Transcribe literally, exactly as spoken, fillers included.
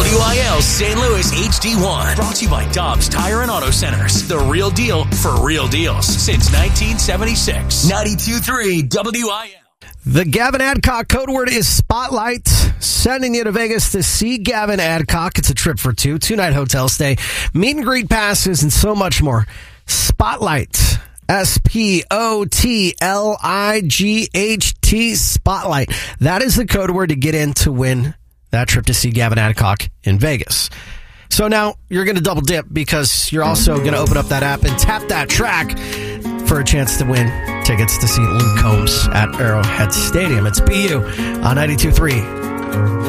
W I L Saint Louis H D one. Brought to you by Dobbs Tire and Auto Centers. The real deal for real deals since nineteen seventy-six. ninety-two point three W I L. The Gavin Adcock code word is Spotlight. Sending you to Vegas to see Gavin Adcock. It's a trip for two, two-night hotel stay, meet and greet passes, and so much more. Spotlight. S P O T L I G H T. Spotlight. That is the code word to get in to win that trip to see Gavin Adcock in Vegas. So now you're going to double dip because you're also going to open up that app and tap that track for a chance to win tickets to see Luke Combs at Arrowhead Stadium. It's B U on ninety-two point three.